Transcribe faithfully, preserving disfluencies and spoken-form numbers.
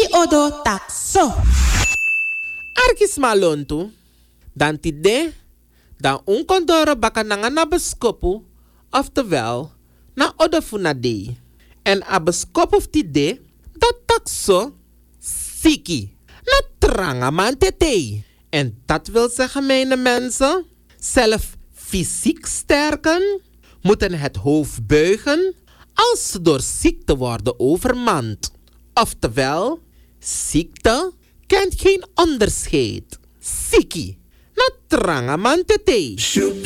odo takso. Arkis malontu. Dan tide. Dan unkondoro baka nanga na beskopu. Oftewel, na odo funade. En a beskopu of tide. Dat takso. Siki. Na tranga man tete. En dat wil zeggen, mijn mensen. Zelf fysiek sterken. Moeten het hoofd buigen. Als ze door ziekte worden overmand. Oftewel, ziekte kent geen onderscheid. Siki. Na tranga man tete.